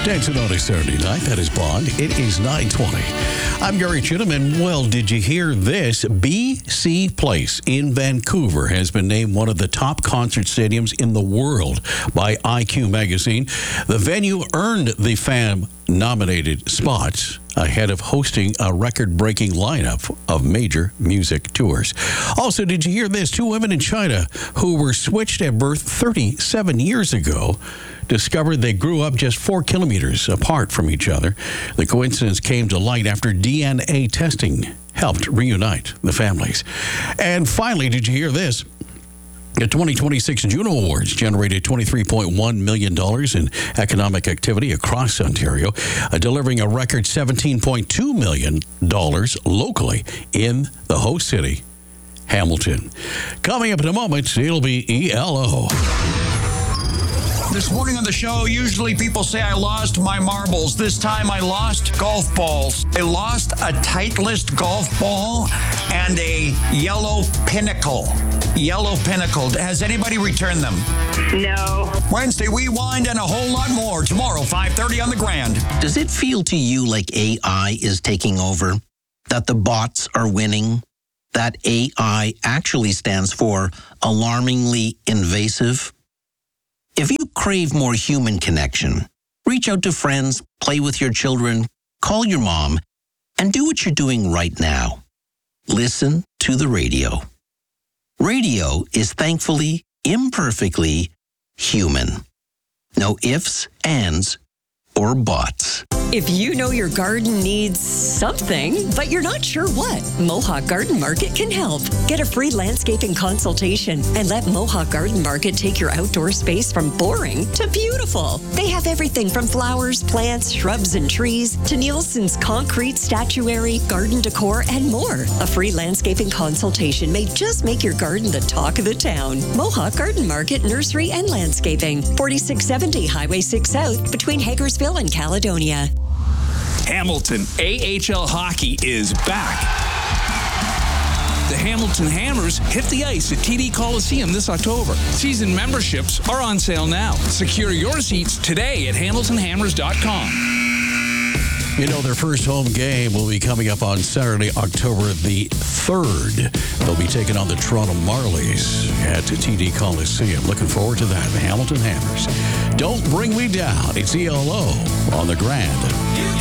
Dancing on a Saturday night. That is Bond. It is 9:20. I'm Gary Chittum, and well, did you hear this? BC Place in Vancouver has been named one of the top concert stadiums in the world by IQ magazine. The venue earned the fan-nominated spots ahead of hosting a record-breaking lineup of major music tours. Also, did you hear this? Two women in China who were switched at birth 37 years ago discovered they grew up just 4 kilometers apart from each other. The coincidence came to light after DNA testing helped reunite the families. And finally, did you hear this? The 2026 Juno Awards generated $23.1 million in economic activity across Ontario, delivering a record $17.2 million locally in the host city, Hamilton. Coming up in a moment, it'll be ELO. This morning on the show, usually people say I lost my marbles. This time I lost golf balls. I lost a Titleist golf ball and a yellow pinnacle. Yellow pinnacle. Has anybody returned them? No. Wednesday, we wind and a whole lot more. Tomorrow, 5:30 on the Grand. Does it feel to you like AI is taking over? That the bots are winning? That AI actually stands for alarmingly invasive? If you crave more human connection, reach out to friends, play with your children, call your mom, and do what you're doing right now. Listen to the radio. Radio is thankfully, imperfectly human. No ifs, ands, or buts. If you know your garden needs something, but you're not sure what, Mohawk Garden Market can help. Get a free landscaping consultation and let Mohawk Garden Market take your outdoor space from boring to beautiful. They have everything from flowers, plants, shrubs, and trees to Nielsen's concrete, statuary, garden decor, and more. A free landscaping consultation may just make your garden the talk of the town. Mohawk Garden Market, Nursery, and Landscaping. 4670 Highway 6 South between Hagersville and Caledonia. Hamilton AHL Hockey is back. The Hamilton Hammers hit the ice at TD Coliseum this October. Season memberships are on sale now. Secure your seats today at hamiltonhammers.com. You know, their first home game will be coming up on Saturday, October the 3rd. They'll be taking on the Toronto Marlies at TD Coliseum. Looking forward to that. The Hamilton Hammers. Don't bring me down. It's ELO on the Grand.